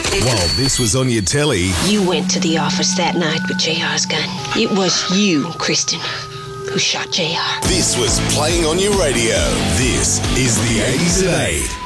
While this was on your telly, You went to the office that night with JR's gun. It was you, Kristen, who shot JR. this was playing on your radio. This is the 80s at 8.